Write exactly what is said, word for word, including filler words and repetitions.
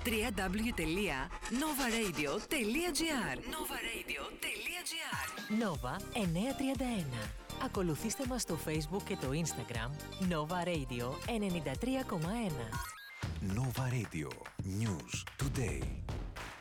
double-u double-u double-u τελεία nova radio τελεία gr nova radio τελεία gr Nova εννιακόσια τριάντα ένα. Ακολουθήστε μας στο Facebook και το Instagram Nova Radio ενενήντα τρία κόμμα ένα. Nova Radio News Today.